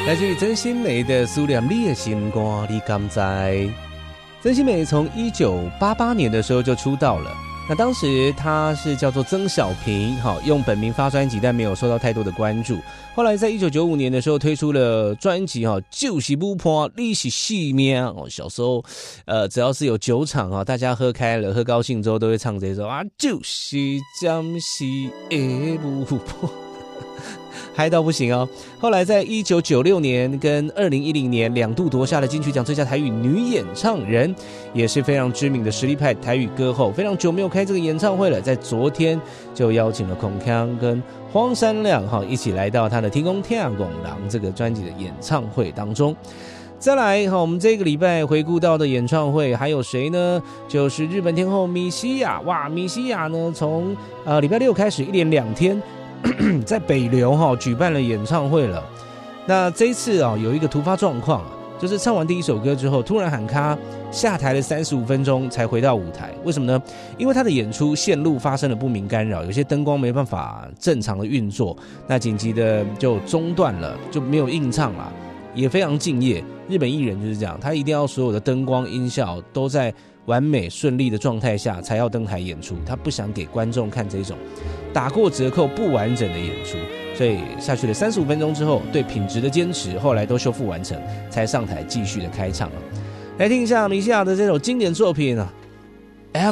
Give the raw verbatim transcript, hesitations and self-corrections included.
来自于曾心梅的《思念你的心肝你敢知》。曾心梅从一九八八年的时候就出道了，那当时她是叫做曾小平，用本名发专辑，但没有受到太多的关注。后来在一九九五年的时候推出了专辑《就是不破你是性命》。小时候，呃，只要是有酒场，大家喝开了、喝高兴之后，都会唱这首啊，就是将是会不破。嗨到不行哦！后来在一九九六年跟二零一零年两度夺下了金曲奖最佳台语女演唱人，也是非常知名的实力派台语歌后。非常久没有开这个演唱会了，在昨天就邀请了孔锵跟荒山亮一起来到他的《天公天公郎》这个专辑的演唱会当中。再来，我们这个礼拜回顾到的演唱会还有谁呢？就是日本天后米西亚。哇，米西亚呢，从呃礼拜六开始一连两天。在北流、哦、举办了演唱会了。那这一次、哦、有一个突发状况，就是唱完第一首歌之后突然喊卡，下台了三十五分钟才回到舞台。为什么呢？因为他的演出线路发生了不明干扰，有些灯光没办法正常的运作，那紧急的就中断了，就没有硬唱了，也非常敬业。日本艺人就是这样，他一定要所有的灯光音效都在完美顺利的状态下才要登台演出，他不想给观众看这种打过折扣不完整的演出，所以下去了三十五分钟之后，对品质的坚持后来都修复完成，才上台继续的开唱了。来听一下米西亚的这首经典作品啊，